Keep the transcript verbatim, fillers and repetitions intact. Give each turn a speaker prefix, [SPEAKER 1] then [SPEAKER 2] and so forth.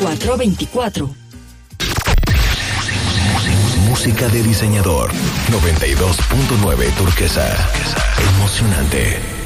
[SPEAKER 1] cuatro veinticuatro.
[SPEAKER 2] Música de diseñador. noventa y dos punto nueve Turquesa. Emocionante.